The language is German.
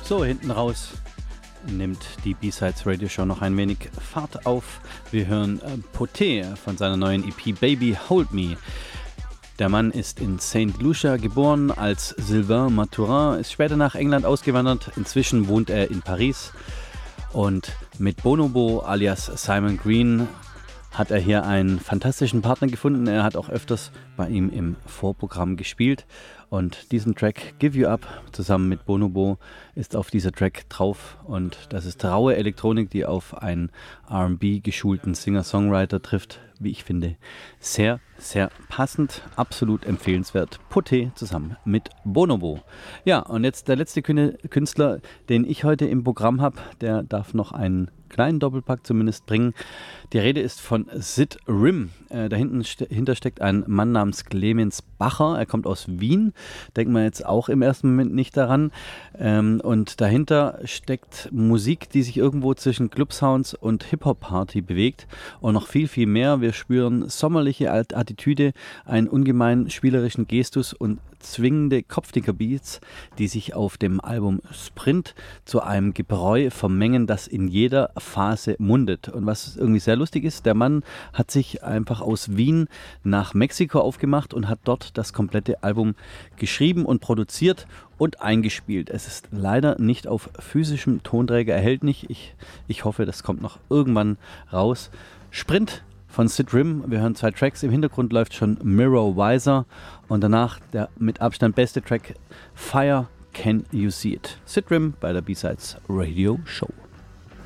So, hinten raus nimmt die B-Sides Radio Show noch ein wenig Fahrt auf. Wir hören Poté von seiner neuen EP Baby Hold Me. Der Mann ist in Saint Lucia geboren als Sylvain Mathurin, ist später nach England ausgewandert. Inzwischen wohnt er in Paris. Und mit Bonobo alias Simon Green hat er hier einen fantastischen Partner gefunden. Er hat auch öfters bei ihm im Vorprogramm gespielt. Und diesen Track Give You Up zusammen mit Bonobo ist auf dieser Track drauf. Und das ist raue Elektronik, die auf einen R&B geschulten Singer-Songwriter trifft. Wie ich finde, sehr, sehr passend, absolut empfehlenswert. Poté zusammen mit Bonobo. Ja, und jetzt der letzte Künstler, den ich heute im Programm habe, der darf noch einen kleinen Doppelpack zumindest bringen. Die Rede ist von Sid Rim. Dahinter steckt ein Mann namens Clemens Bacher. Er kommt aus Wien. Denkt man jetzt auch im ersten Moment nicht daran. Und dahinter steckt Musik, die sich irgendwo zwischen Clubsounds und Hip-Hop-Party bewegt. Und noch viel, viel mehr. Wir spüren sommerliche Attitüde, einen ungemein spielerischen Gestus und zwingende Kopfnicker-Beats, die sich auf dem Album Sprint zu einem Gebräu vermengen, das in jeder Phase mundet. Und was irgendwie sehr lustig ist, der Mann hat sich einfach aus Wien nach Mexiko aufgemacht und hat dort das komplette Album geschrieben und produziert und eingespielt. Es ist leider nicht auf physischem Tonträger erhältlich. Ich hoffe, das kommt noch irgendwann raus. Sprint von Sid Rim. Wir hören 2 Tracks. Im Hintergrund läuft schon Mirror Wiser und danach der mit Abstand beste Track Fire Can You See It. Sid Rim bei der B-Sides Radio Show.